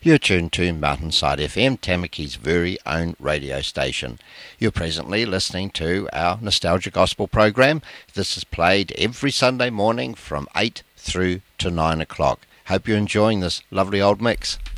You're tuned to Mountainside FM, Tamaki's very own radio station. You're presently listening to our Nostalgia Gospel program. This is played every Sunday morning from 8 through to 9 o'clock. Hope you're enjoying this lovely old mix.